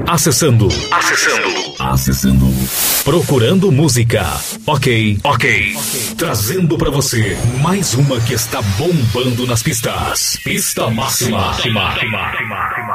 Acessando. Procurando música. Ok. Trazendo pra você mais uma que está bombando nas pistas. Pista Máxima.